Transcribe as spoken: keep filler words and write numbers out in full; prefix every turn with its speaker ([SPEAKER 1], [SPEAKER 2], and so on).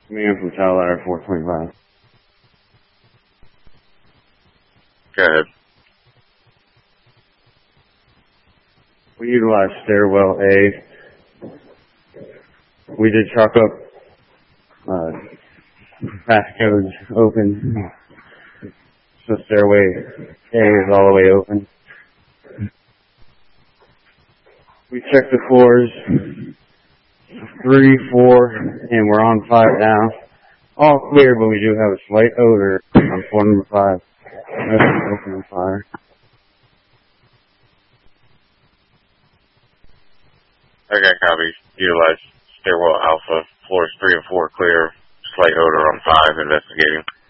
[SPEAKER 1] Man from Tower Ladder four twenty-five.
[SPEAKER 2] Go ahead.
[SPEAKER 1] We utilize stairwell A. We did chalk up uh, passcodes open. So stairway A is all the way open. We checked the floors three, four, and we're on five now. All clear, but we do have a slight odor on floor number five. Open on fire.
[SPEAKER 2] Okay, copy. Utilize stairwell alpha, floors three and four clear, slight odor on five, investigating.